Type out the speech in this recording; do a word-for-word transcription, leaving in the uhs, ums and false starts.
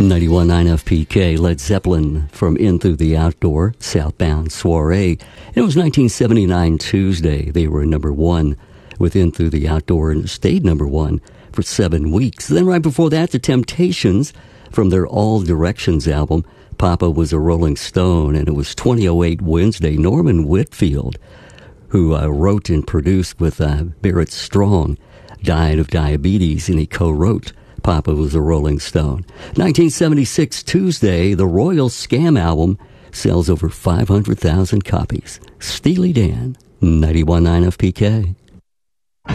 ninety-one point nine F P K, Led Zeppelin from In Through the Outdoor, Southbound Soiree. It was nineteen seventy-nine Tuesday. They were number one with In Through the Outdoor and stayed number one for seven weeks. Then right before that, The Temptations from their All Directions album, Papa Was a Rolling Stone, and it was twenty oh eight Wednesday. Norman Whitfield, who uh, wrote and produced with uh, Barrett Strong, died of diabetes, and he co-wrote Papa Was a Rolling Stone. nineteen seventy-six Tuesday, the Royal Scam album sells over five hundred thousand copies. Steely Dan, ninety-one point nine F P K.